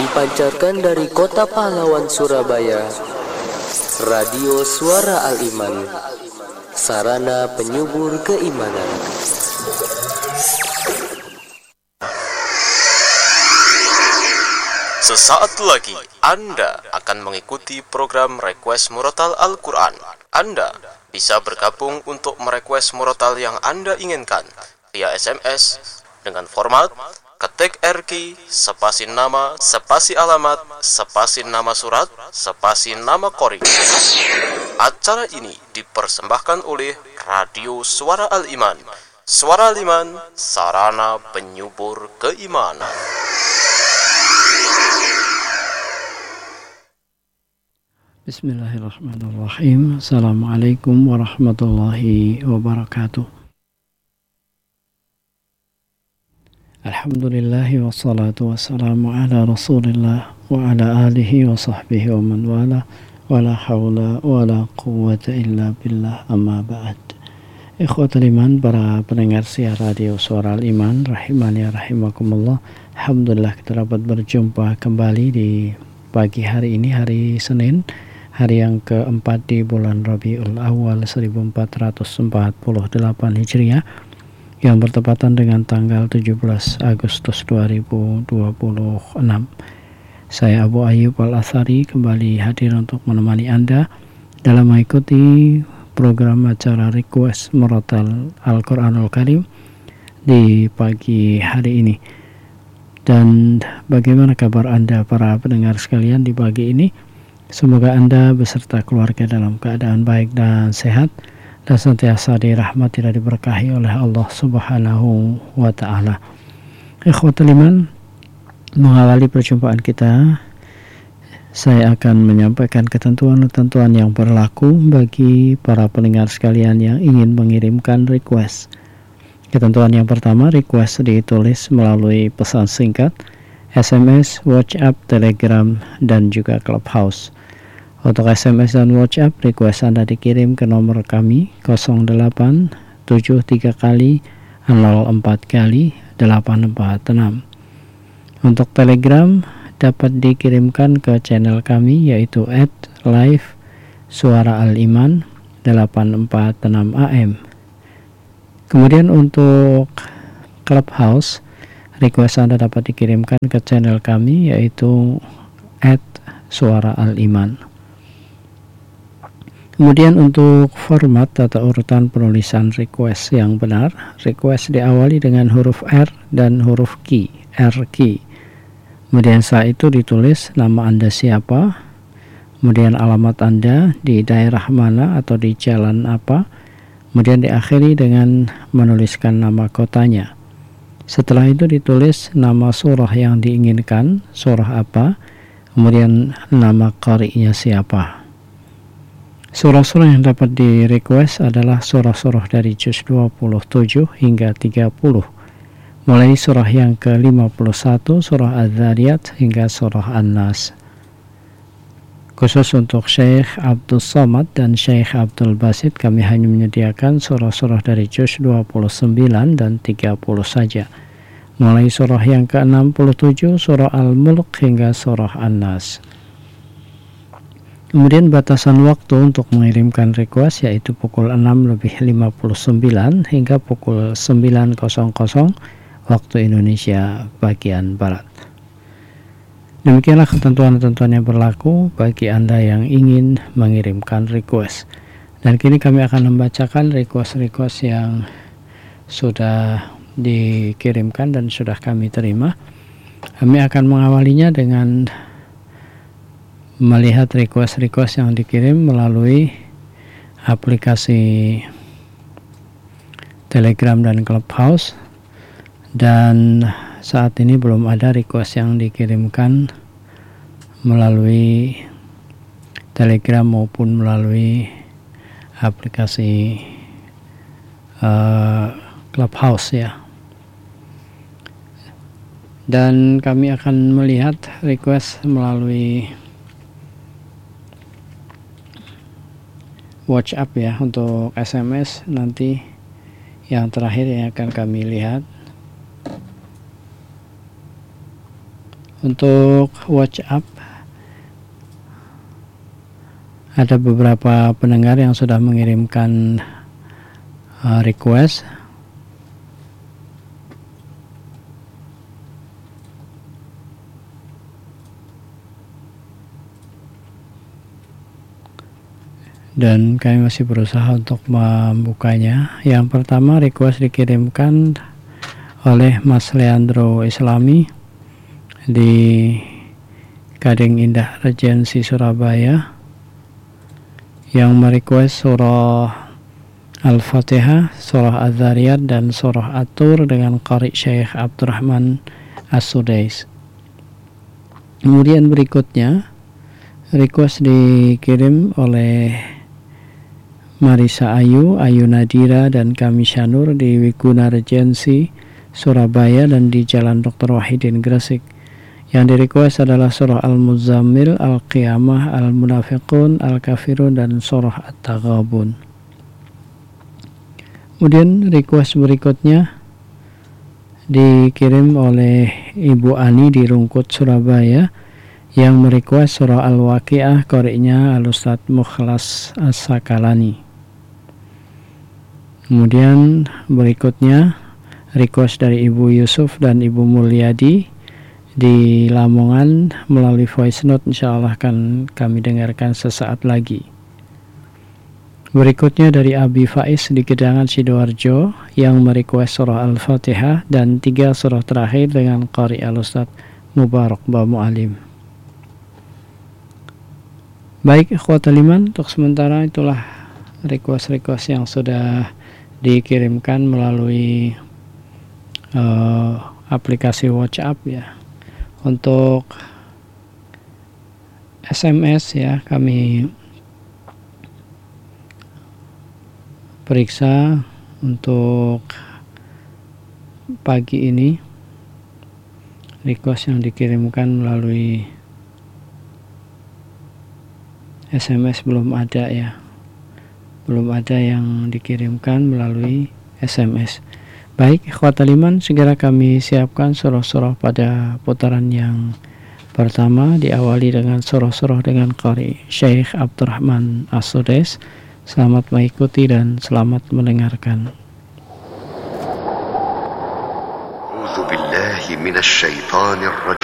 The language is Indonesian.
Dipancarkan dari Kota Pahlawan, Surabaya, Radio Suara Al-Iman, sarana penyubur keimanan. Sesaat lagi Anda akan mengikuti program Request Murotal Al-Quran. Anda bisa bergabung untuk merequest murotal yang Anda inginkan via SMS dengan format ketik RQ, spasi nama, spasi alamat, spasi nama surat, spasi nama qori. Acara ini dipersembahkan oleh Radio Suara Al-Iman. Suara Al-Iman, sarana penyubur keimanan. Bismillahirrahmanirrahim. Assalamualaikum warahmatullahi wabarakatuh. Alhamdulillahi wassalatu wassalamu ala rasulillah wa ala alihi wa sahbihi wa man wala wa la hawla wa la quwwata illa billah, amma ba'd. Ikhwatul iman, para pendengar siar Radio Suara Al-Iman, rahimani rahimakumullah. Alhamdulillah kita dapat berjumpa kembali di pagi hari ini, hari Senin, hari yang keempat di bulan Rabiul Awal 1448 Hijriah, yang bertepatan dengan tanggal 17 Agustus 2026. Saya Abu Ayyub Al-Athari kembali hadir untuk menemani Anda dalam mengikuti program acara Request Murotal Al-Quranul Karim di pagi hari ini. Dan bagaimana kabar Anda para pendengar sekalian di pagi ini? Semoga Anda beserta keluarga dalam keadaan baik dan sehat, dan senantiasa dirahmati dan diberkahi oleh Allah Subhanahu wa ta'ala. Ikhwatul iman, mengawali perjumpaan kita, saya akan menyampaikan ketentuan-ketentuan yang berlaku bagi para pendengar sekalian yang ingin mengirimkan request. Ketentuan yang pertama, request ditulis melalui pesan singkat, SMS, WhatsApp, Telegram, dan juga Clubhouse. Untuk SMS dan WhatsApp, request Anda dikirim ke nomor kami 0873 kali 04 kali 846. Untuk Telegram dapat dikirimkan ke channel kami, yaitu @live Suara Al-Iman 846 AM. Kemudian untuk Clubhouse, request Anda dapat dikirimkan ke channel kami, yaitu @Suara Al-Iman. Kemudian untuk format atau urutan penulisan request yang benar, request diawali dengan huruf R dan huruf Q, RQ. Kemudian setelah itu ditulis nama Anda siapa, kemudian alamat Anda di daerah mana atau di jalan apa, kemudian diakhiri dengan menuliskan nama kotanya. Setelah itu ditulis nama surah yang diinginkan, surah apa, kemudian nama qari'nya siapa. Surah-surah yang dapat di request adalah surah-surah dari juz 27 hingga 30, mulai surah yang ke-51, surah Az-Zariyat, hingga surah An-Nas. Khusus untuk Syekh Abdul Somad dan Syekh Abdul Basit, kami hanya menyediakan surah-surah dari juz 29 dan 30 saja, mulai surah yang ke-67, surah Al-Mulk, hingga surah An-Nas. Kemudian batasan waktu untuk mengirimkan request yaitu pukul 6:59 hingga pukul 9:00 waktu Indonesia bagian Barat. Demikianlah ketentuan-ketentuan yang berlaku bagi Anda yang ingin mengirimkan request. Dan kini kami akan membacakan request-request yang sudah dikirimkan dan sudah kami terima. Kami akan mengawalinya dengan melihat request-request yang dikirim melalui aplikasi Telegram dan Clubhouse, dan saat ini belum ada request yang dikirimkan melalui Telegram maupun melalui aplikasi Clubhouse ya. Dan kami akan melihat request melalui WhatsApp ya. Untuk SMS nanti yang terakhir yang akan kami lihat. Untuk WhatsApp, ada beberapa pendengar yang sudah mengirimkan request. Dan kami masih berusaha untuk membukanya. Yang pertama, request dikirimkan oleh Mas Leandro Islami di Gading Indah Regency Surabaya, yang merequest surah Al-Fatihah, surah Az-Zariyat, dan surah At-Tur dengan qari Syekh Abdurrahman As-Sudais. Kemudian berikutnya request dikirim oleh Marisa Ayu, Ayu Nadira, dan Kamisha Nur di Wiguna Regency Surabaya dan di Jalan Dr. Wahidin Gresik. Yang direquest adalah surah Al-Muzammil, Al-Qiyamah, Al-Munafiqun, Al-Kafirun, dan surah At-Taghabun. Kemudian request berikutnya dikirim oleh Ibu Ani di Rungkut, Surabaya, yang merequest surah Al-Waqiah, qari'nya Al-Ustadz Mukhlas As-Sakalani. Kemudian berikutnya request dari Ibu Yusuf dan Ibu Mulyadi di Lamongan melalui voice note, insyaallah akan kami dengarkan sesaat lagi. Berikutnya dari Abi Faiz di Gedangan Sidoarjo, yang merequest surah Al-Fatihah dan 3 surah terakhir dengan qari Al-Ustadz Mubarak Ba Mu'alim. Baik ikhwatal iman, untuk sementara itulah request-request yang sudah dikirimkan melalui aplikasi WhatsApp ya. Untuk SMS ya, kami periksa untuk pagi ini request yang dikirimkan melalui SMS belum ada ya, belum ada yang dikirimkan melalui SMS. Baik ikhwatal iman, segera kami siapkan surah-surah pada putaran yang pertama, diawali dengan surah-surah dengan qari Syekh Abdurrahman As-Sudais. Selamat mengikuti dan selamat mendengarkan. A'udzu billahi minasy syaithanir rajim.